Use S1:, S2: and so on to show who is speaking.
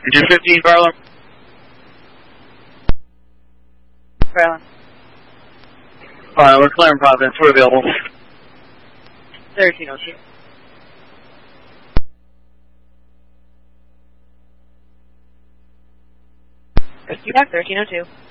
S1: Engine 15, Carla.
S2: Carla.
S1: We're clearing Providence. We're available.
S2: 1302. You have 1302.